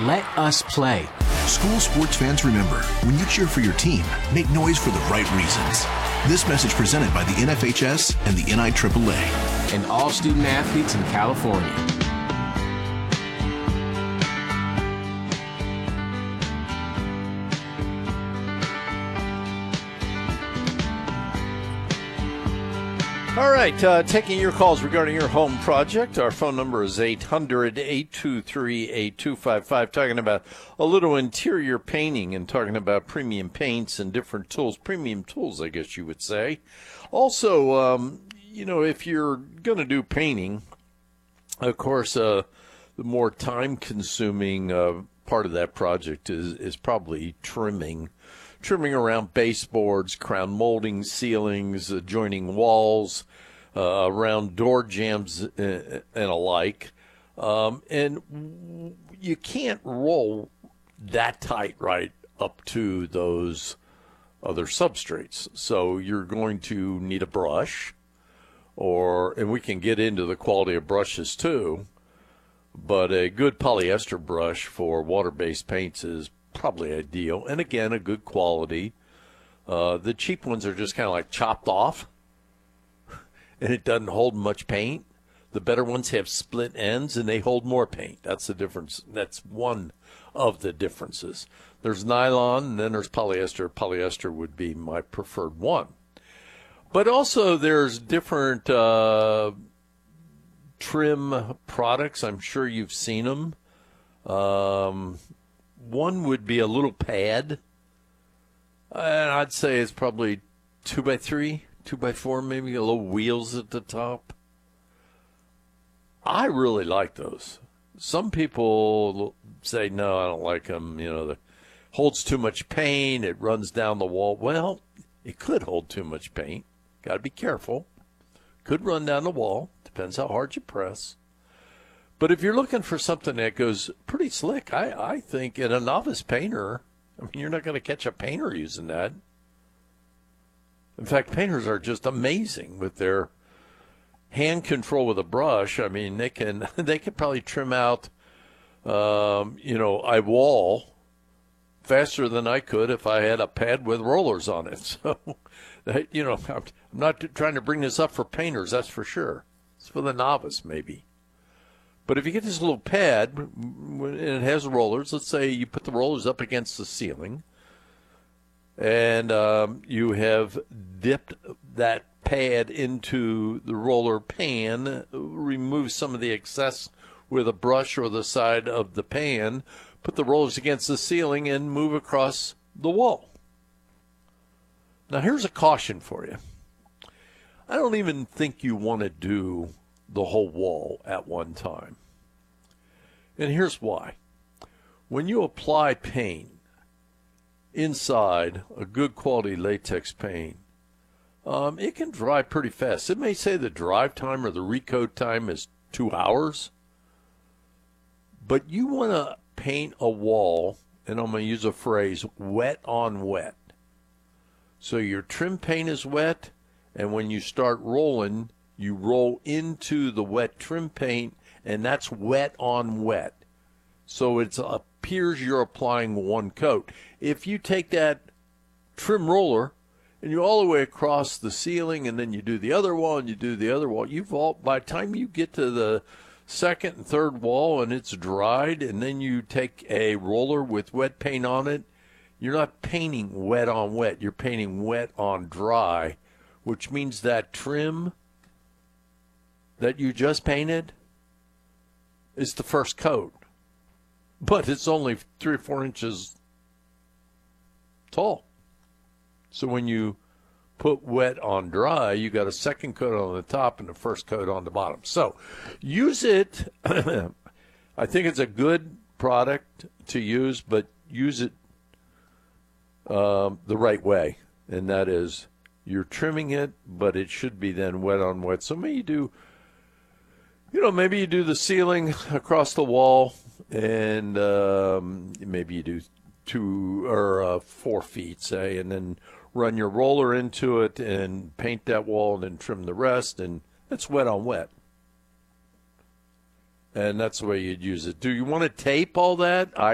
Let us play. School sports fans remember, when you cheer for your team, make noise for the right reasons. This message presented by the NFHS and the NIAAA. And all student athletes in California. All right, taking your calls regarding your home project. Our phone number is 800-823-8255. Talking about a little interior painting and talking about premium paints and different tools. Premium tools, I guess you would say. Also, if you're going to do painting, of course, the more time-consuming part of that project is probably trimming around baseboards, crown molding, ceilings, joining walls, around door jambs and alike. And you can't roll that tight right up to those other substrates. So you're going to need a brush, and we can get into the quality of brushes too, but a good polyester brush for water-based paints is probably ideal, and again, a good quality. The cheap ones are just kind of like chopped off, and it doesn't hold much paint. The better ones have split ends, and they hold more paint. That's the difference. That's one of the differences. There's nylon, and then there's polyester. Polyester would be my preferred one. But also there's different trim products. I'm sure you've seen them. One would be a little pad, and I'd say it's probably 2x3, 2x4, maybe a little wheels at the top. I really like those. Some people say, no, I don't like them. It holds too much paint. It runs down the wall. Well, it could hold too much paint. Got to be careful. Could run down the wall. Depends how hard you press. But if you're looking for something that goes pretty slick, I think in a novice painter, you're not going to catch a painter using that. In fact, painters are just amazing with their hand control with a brush. They can probably trim out, a wall faster than I could if I had a pad with rollers on it. So, I'm not trying to bring this up for painters, that's for sure. It's for the novice, maybe. But if you get this little pad, and it has rollers, let's say you put the rollers up against the ceiling, and you have dipped that pad into the roller pan, remove some of the excess with a brush or the side of the pan, put the rollers against the ceiling, and move across the wall. Now, here's a caution for you. I don't even think you want to do the whole wall at one time. And here's why. When you apply paint inside a good quality latex paint, it can dry pretty fast. It may say the drive time or the recoat time is 2 hours, but you want to paint a wall, and I'm going to use a phrase, wet on wet. So your trim paint is wet, and when you start rolling, you roll into the wet trim paint, and that's wet on wet. So it appears you're applying one coat. If you take that trim roller and you all the way across the ceiling, and then you do the other wall and you do the other wall, by the time you get to the second and third wall and it's dried, and then you take a roller with wet paint on it, you're not painting wet on wet. You're painting wet on dry, which means that trim that you just painted is the first coat, but it's only 3 or 4 inches tall. So when you put wet on dry, you got a second coat on the top and the first coat on the bottom. So use it. I think it's a good product to use, but use it the right way, and that is you're trimming it, but it should be then wet on wet. So maybe you do the ceiling across the wall, and maybe you do 2 or 4 feet, say, and then run your roller into it and paint that wall and then trim the rest, and it's wet on wet. And that's the way you'd use it. Do you want to tape all that?